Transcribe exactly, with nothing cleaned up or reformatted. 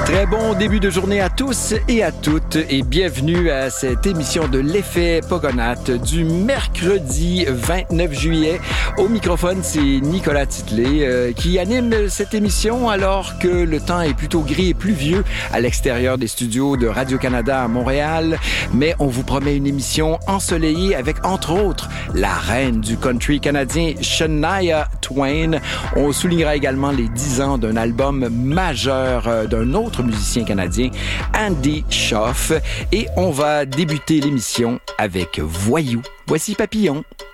Très bon début de journée à tous et à toutes et bienvenue à cette émission de l'Effet Pogonates du mercredi vingt-neuf juillet. Au microphone, c'est Nicolas Titley euh, qui anime cette émission alors que le temps est plutôt gris et pluvieux à l'extérieur des studios de Radio-Canada à Montréal. Mais on vous promet une émission ensoleillée avec, entre autres, la reine du country canadien, Shania Twain. On soulignera également les dix ans d'un album majeur euh, d'un autre musicien canadien, Andy Schaaf. Et on va débuter l'émission avec Voyou. Voici Papillon.